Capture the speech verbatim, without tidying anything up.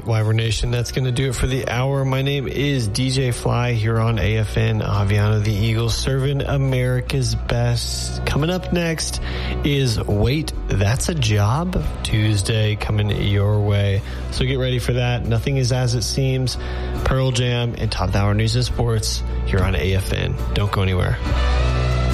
right, Wyvern Nation, that's going to do it for the hour. My name is D J Fly here on A F N, Aviano the Eagle, serving America's best. Coming up next is Wait, That's a Job? Tuesday coming your way. So get ready for that. Nothing is as it seems. Pearl Jam and Top Hour News and Sports here on A F N. Don't go anywhere.